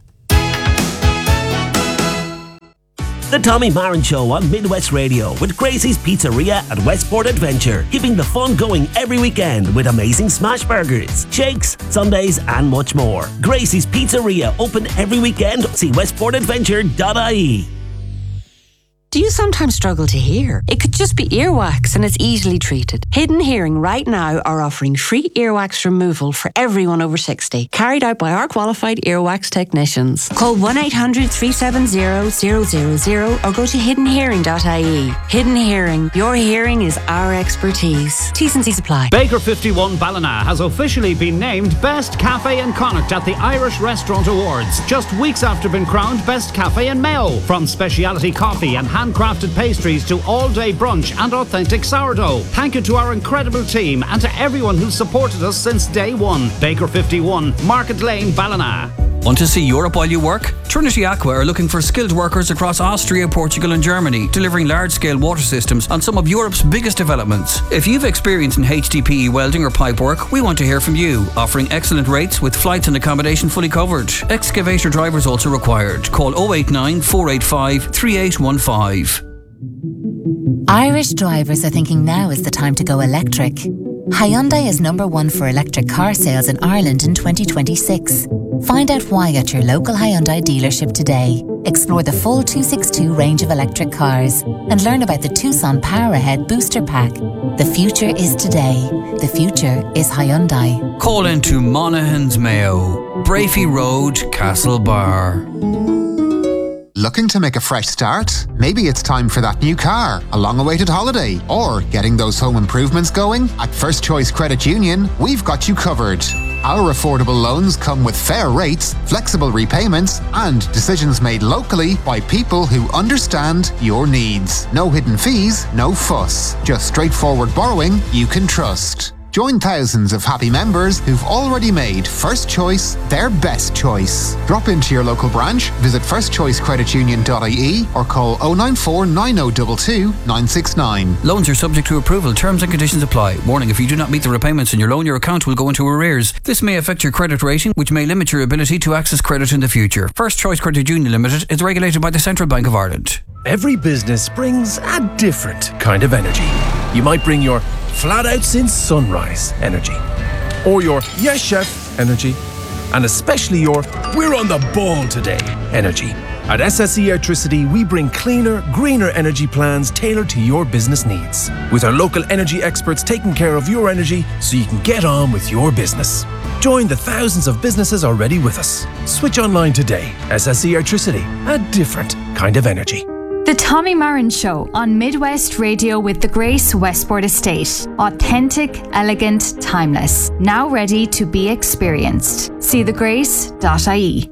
The Tommy Marin Show on Midwest Radio with Gracie's Pizzeria at Westport Adventure, keeping the fun going every weekend with amazing smash burgers, shakes, sundaes and much more. Gracie's Pizzeria, open every weekend. See westport adventure dot I E. Do you sometimes struggle to hear? It could just be earwax and it's easily treated. Hidden Hearing right now are offering free earwax removal for everyone over sixty, carried out by our qualified earwax technicians. Call one eight hundred, three seven zero, zero zero zero or go to hidden hearing dot I E. Hidden Hearing, your hearing is our expertise. T's and C's apply. Baker fifty-one Ballina has officially been named Best Cafe in Connacht at the Irish Restaurant Awards, just weeks after being crowned Best Cafe in Mayo. From speciality coffee and handcrafted pastries to all-day brunch and authentic sourdough. Thank you to our incredible team and to everyone who's supported us since day one. Baker fifty-one, Market Lane, Ballina. Want to see Europe while you work? Trinity Aqua are looking for skilled workers across Austria, Portugal and Germany, delivering large-scale water systems on some of Europe's biggest developments. If you've experience in H D P E welding or pipe work, we want to hear from you, offering excellent rates with flights and accommodation fully covered. Excavator drivers also required. Call oh eight nine, four eight five, three eight one five. Irish drivers are thinking now is the time to go electric. Hyundai is number one for electric car sales in Ireland in twenty twenty-six. Find out why at your local Hyundai dealership today. Explore the full two sixty-two range of electric cars and learn about the Tucson Power Ahead Booster Pack. The future is today. The future is Hyundai. Call into Monaghan's Mayo, Brafey Road, Castlebar. Looking to make a fresh start? Maybe it's time for that new car, a long-awaited holiday, or getting those home improvements going? At First Choice Credit Union, we've got you covered. Our affordable loans come with fair rates, flexible repayments, and decisions made locally by people who understand your needs. No hidden fees, no fuss. Just straightforward borrowing you can trust. Join thousands of happy members who've already made First Choice their best choice. Drop into your local branch, visit first choice credit union dot I E or call oh nine four, nine oh two two, nine six nine. Loans are subject to approval. Terms and conditions apply. Warning, if you do not meet the repayments in your loan, your account will go into arrears. This may affect your credit rating, which may limit your ability to access credit in the future. First Choice Credit Union Limited is regulated by the Central Bank of Ireland. Every business brings a different kind of energy. You might bring your flat out since sunrise energy, or your yes chef energy, and especially your we're on the ball today energy. At S S E Electricity, we bring cleaner, greener energy plans tailored to your business needs, with our local energy experts taking care of your energy so you can get on with your business. Join the thousands of businesses already with us. Switch online today. S S E Electricity, a different kind of energy. The Tommy Marin Show on Midwest Radio with the Grace Westport Estate. Authentic, elegant, timeless. Now ready to be experienced. See the grace dot I E.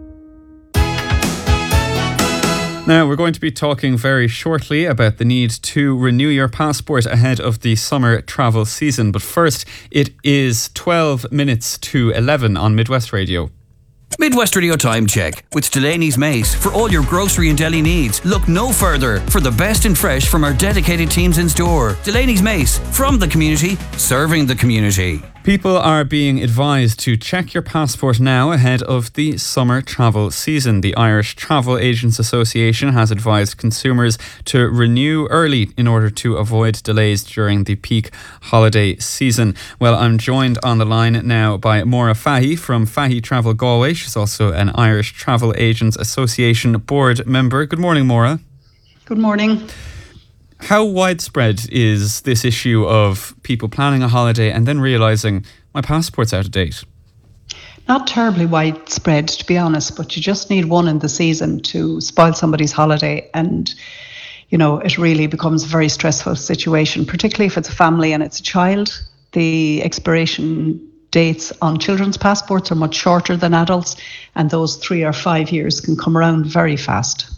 Now, we're going to be talking very shortly about the need to renew your passport ahead of the summer travel season. But first, it is twelve minutes to eleven on Midwest Radio. Midwest Radio Time Check with Delaney's Mace. For all your grocery and deli needs, look no further for the best in fresh from our dedicated teams in store. Delaney's Mace, from the community, serving the community. People are being advised to check your passport now ahead of the summer travel season. The Irish Travel Agents Association has advised consumers to renew early in order to avoid delays during the peak holiday season. Well, I'm joined on the line now by Maura Fahy from Fahy Travel Galway. She's also an Irish Travel Agents Association board member. Good morning, Maura. Good morning. How widespread is this issue of people planning a holiday and then realising my passport's out of date? Not terribly widespread, to be honest, but you just need one in the season to spoil somebody's holiday. And you know, it really becomes a very stressful situation, particularly if it's a family and it's a child. The expiration dates on children's passports are much shorter than adults, and those three or five years can come around very fast.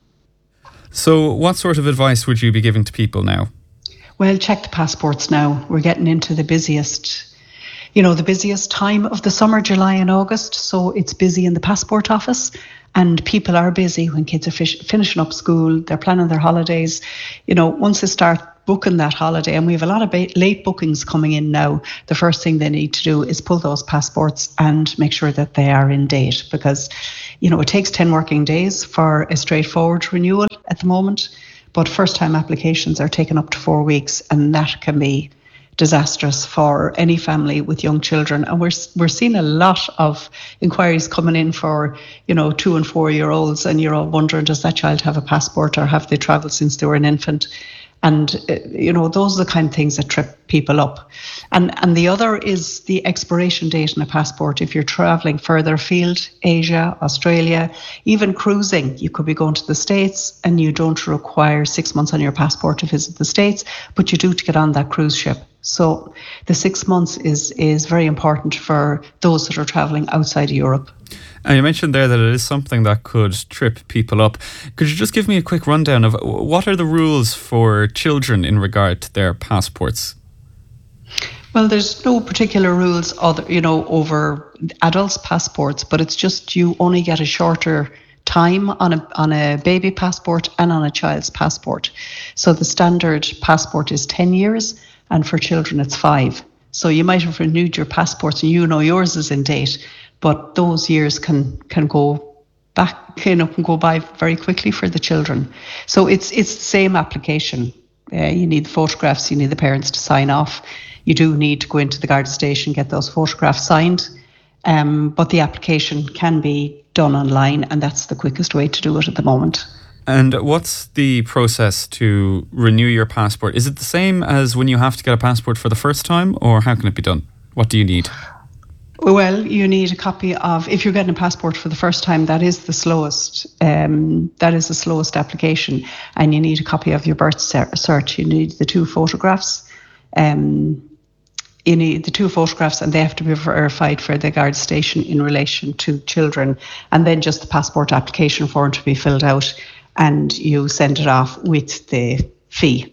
So what sort of advice would you be giving to people now? Well, check the passports now. We're getting into the busiest, you know, the busiest time of the summer, July and August. So it's busy in the passport office, and people are busy when kids are fish- finishing up school. They're planning their holidays. You know, once they start booking that holiday, and we have a lot of ba- late bookings coming in now, the first thing they need to do is pull those passports and make sure that they are in date, because, you know, it takes ten working days for a straightforward renewal at the moment. But first-time applications are taking up to four weeks, and that can be disastrous for any family with young children. And we're we're seeing a lot of inquiries coming in for, you know, two and four-year-olds, and you're all wondering, does that child have a passport, or have they travelled since they were an infant? And, uh, you know, those are the kind of things that trip people up. And and the other is the expiration date on a passport. If you're travelling further afield, Asia, Australia, even cruising, you could be going to the States, and you don't require six months on your passport to visit the States, but you do to get on that cruise ship. So the six months is is very important for those that are travelling outside of Europe. And you mentioned there that it is something that could trip people up. Could you just give me a quick rundown of what are the rules for children in regard to their passports? Well, there's no particular rules, other, you know, over adults' passports, but it's just you only get a shorter time on a on a baby passport and on a child's passport. So the standard passport is ten years, and for children it's five. So you might have renewed your passports and you know yours is in date, but those years can can go back, you know, can go by very quickly for the children. So it's it's the same application. Uh, you need the photographs, you need the parents to sign off. You do need to go into the Garda station, get those photographs signed. Um, but the application can be done online, and that's the quickest way to do it at the moment. And what's the process to renew your passport? Is it the same as when you have to get a passport for the first time, or how can it be done? What do you need? Well, you need a copy of, if you're getting a passport for the first time, that is the slowest, um, that is the slowest application, and you need a copy of your birth cert. You need the two photographs. Um, you need the two photographs, and they have to be verified for the Garda station in relation to children, and then just the passport application form to be filled out, and you send it off with the fee.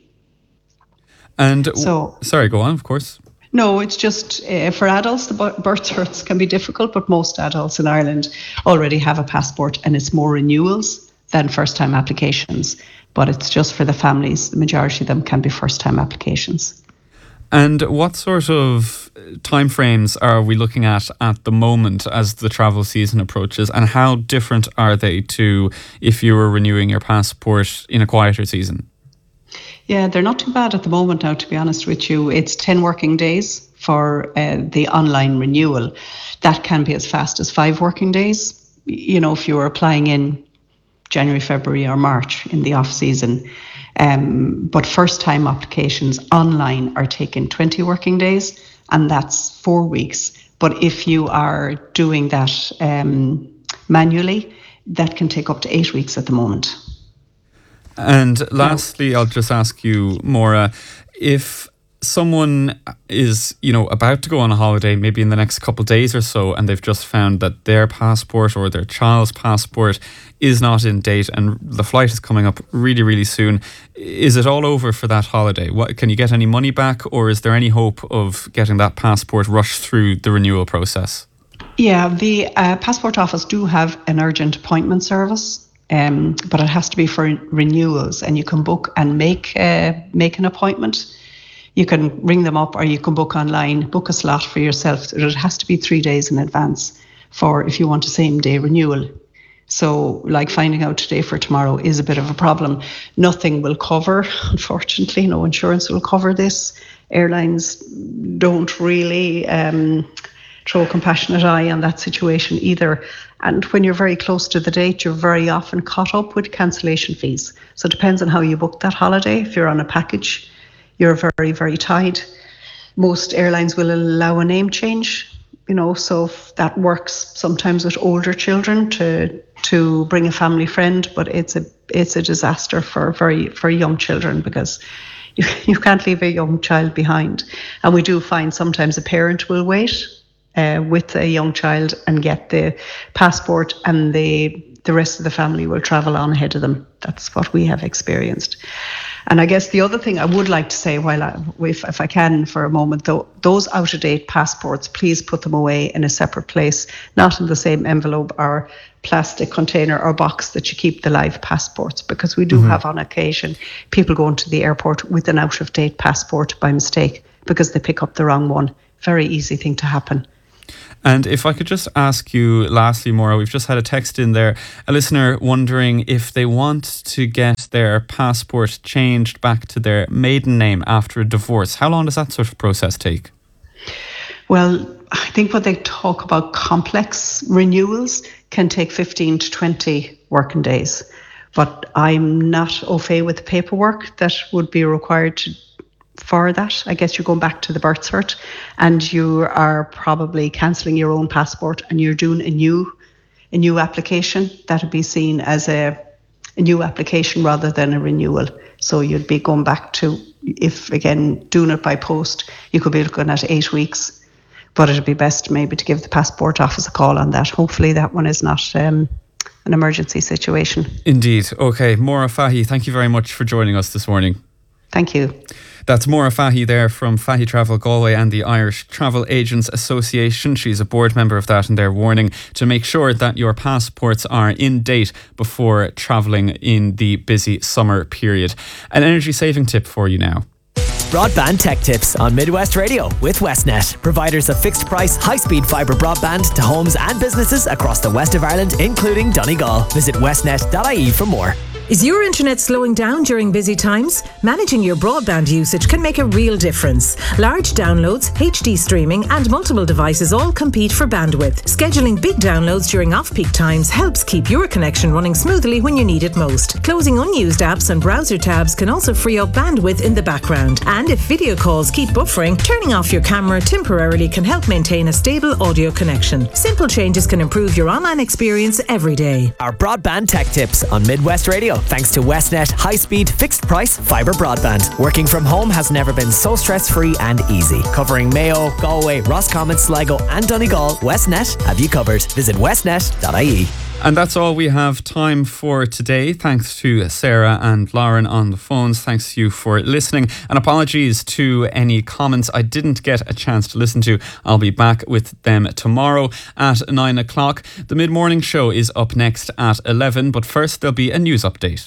And so, sorry, go on, of course. No, it's just uh, for adults, the birth certs can be difficult, but most adults in Ireland already have a passport, and it's more renewals than first-time applications. But it's just for the families. The majority of them can be first-time applications. And what sort of timeframes are we looking at at the moment as the travel season approaches, and how different are they to if you were renewing your passport in a quieter season? Yeah, they're not too bad at the moment now, to be honest with you. It's ten working days for uh, the online renewal. That can be as fast as five working days. You know, if you were applying in January, February or March in the off season. Um, but first time applications online are taking twenty working days, and that's four weeks. But if you are doing that um, manually, that can take up to eight weeks at the moment. And lastly, I'll just ask you, Maura, if someone is, you know, about to go on a holiday, maybe in the next couple of days or so, and they've just found that their passport or their child's passport is not in date and the flight is coming up really, really soon, is it all over for that holiday? What, can you get any money back, or is there any hope of getting that passport rushed through the renewal process? Yeah, the uh, passport office do have an urgent appointment service. Um, but it has to be for renewals, and you can book and make uh, make an appointment. You can ring them up, or you can book online, book a slot for yourself. It has to be three days in advance for if you want a same day renewal. So like finding out today for tomorrow is a bit of a problem. Nothing will cover, unfortunately, no insurance will cover this. Airlines don't really um, throw a compassionate eye on that situation either. And when you're very close to the date, you're very often caught up with cancellation fees. So it depends on how you book that holiday. If you're on a package, you're very, very tied. Most airlines will allow a name change, you know, so if that works sometimes with older children to to bring a family friend, but it's a it's a disaster for very for young children, because you, you can't leave a young child behind. And we do find sometimes a parent will wait uh, with a young child and get the passport, and the the rest of the family will travel on ahead of them. That's what we have experienced. And I guess the other thing I would like to say, while I, if, if I can for a moment, though, those out-of-date passports, please put them away in a separate place, not in the same envelope or plastic container or box that you keep the live passports, because we do mm-hmm. have on occasion people going to the airport with an out-of-date passport by mistake because they pick up the wrong one. Very easy thing to happen. And if I could just ask you lastly, Maura, we've just had a text in there, a listener wondering if they want to get their passport changed back to their maiden name after a divorce. How long does that sort of process take? Well, I think when they talk about complex renewals can take fifteen to twenty working days. But I'm not au fait with the paperwork that would be required to for that. I guess you're going back to the birth cert, and you are probably cancelling your own passport, and you're doing a new a new application. That would be seen as a, a new application rather than a renewal. So you'd be going back to, if again doing it by post, you could be looking at eight weeks. But it'd be best maybe to give the passport office a call on that. Hopefully that one is not um, an emergency situation. Indeed. Okay, Maura Fahy, thank you very much for joining us this morning. Thank you. That's Maura Fahy there from Fahy Travel Galway and the Irish Travel Agents Association. She's a board member of that, and they're warning to make sure that your passports are in date before travelling in the busy summer period. An energy saving tip for you now. Broadband Tech Tips on Midwest Radio with Westnet, providers of fixed price, high speed fibre broadband to homes and businesses across the west of Ireland, including Donegal. Visit westnet dot I E for more. Is your internet slowing down during busy times? Managing your broadband usage can make a real difference. Large downloads, H D streaming and multiple devices all compete for bandwidth. Scheduling big downloads during off-peak times helps keep your connection running smoothly when you need it most. Closing unused apps and browser tabs can also free up bandwidth in the background. And if video calls keep buffering, turning off your camera temporarily can help maintain a stable audio connection. Simple changes can improve your online experience every day. Our Broadband Tech Tips on Midwest Radio, thanks to Westnet high-speed, fixed-price fibre broadband. Working from home has never been so stress-free and easy. Covering Mayo, Galway, Roscommon, Sligo and Donegal, Westnet have you covered. Visit westnet dot I E. And that's all we have time for today. Thanks to Sarah and Lauren on the phones. Thanks to you for listening. And apologies to any comments I didn't get a chance to listen to. I'll be back with them tomorrow at nine o'clock. The mid-morning show is up next at eleven. But first, there'll be a news update.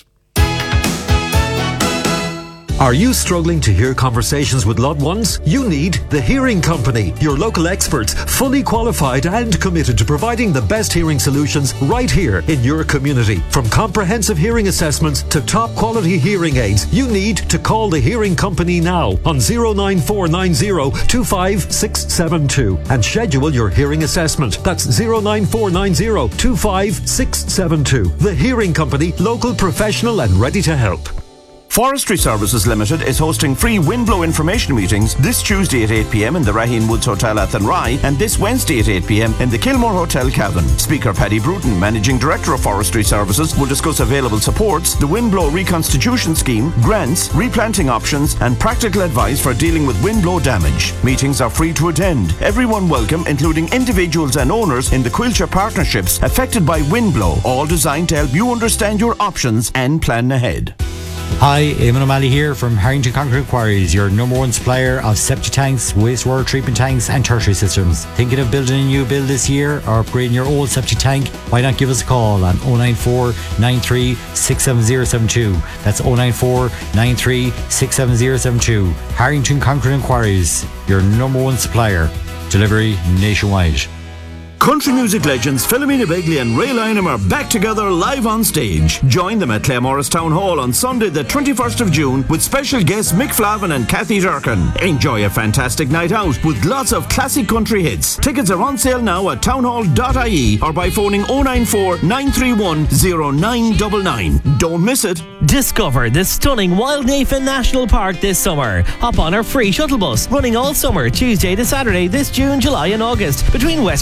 Are you struggling to hear conversations with loved ones? You need The Hearing Company, your local experts, fully qualified and committed to providing the best hearing solutions right here in your community. From comprehensive hearing assessments to top quality hearing aids, you need to call The Hearing Company now on zero nine four nine zero two five six seven two and schedule your hearing assessment. That's zero nine four nine zero two five six seven two. The Hearing Company, local, professional and ready to help. Forestry Services Limited is hosting free windblow information meetings this Tuesday at eight p.m. in the Raheen Woods Hotel Athenry and this Wednesday at eight p.m. in the Kilmore Hotel Cavan. Speaker Paddy Bruton, Managing Director of Forestry Services, will discuss available supports, the windblow reconstitution scheme, grants, replanting options and practical advice for dealing with windblow damage. Meetings are free to attend. Everyone welcome, including individuals and owners in the Quilcher partnerships affected by windblow, all designed to help you understand your options and plan ahead. Hi, Eamon O'Malley here from Harrington Concrete Quarries, your number one supplier of septic tanks, wastewater treatment tanks and tertiary systems. Thinking of building a new build this year or upgrading your old septic tank? Why not give us a call on oh nine four nine three six seven zero seven two. That's oh nine four nine three six seven zero seven two. Harrington Concrete Quarries, your number one supplier. Delivery nationwide. Country music legends Philomena Begley and Ray Lynham are back together live on stage. Join them at Claremorris Town Hall on Sunday the twenty-first of June with special guests Mick Flavin and Kathy Durkin. Enjoy a fantastic night out with lots of classic country hits. Tickets are on sale now at townhall dot I E or by phoning oh nine four nine three one oh nine nine nine. Don't miss it. Discover the stunning Wildnafen National Park this summer. Hop on our free shuttle bus running all summer, Tuesday to Saturday this June, July and August between Westport and Ballymena.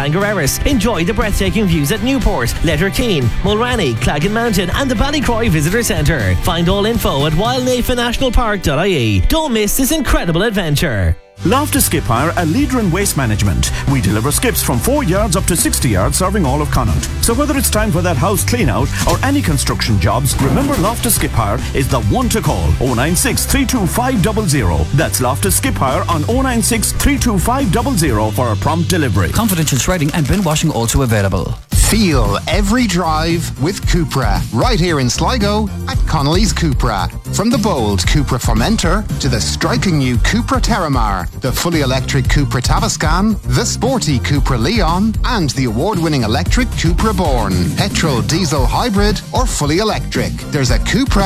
Bangor Erris. Enjoy the breathtaking views at Newport, Letterkeene, Mulranny, Claggan Mountain and the Ballycroy Visitor Centre. Find all info at wildnafa national park dot I E. Don't miss this incredible adventure. Loftus Skip Hire, a leader in waste management. We deliver skips from four yards up to sixty yards, serving all of Connaught. So whether it's time for that house clean out or any construction jobs, remember Loftus Skip Hire is the one to call. oh nine six, three two five zero zero. That's Loftus Skip Hire on oh nine six, three two five zero zero for a prompt delivery. Confidential shredding and bin washing also available. Feel every drive with Cupra, right here in Sligo at Connolly's Cupra. From the bold Cupra Formentor to the striking new Cupra Terramar, the fully electric Cupra Tavascan, the sporty Cupra Leon, and the award-winning electric Cupra Born. Petrol, diesel, hybrid, or fully electric. There's a Cupra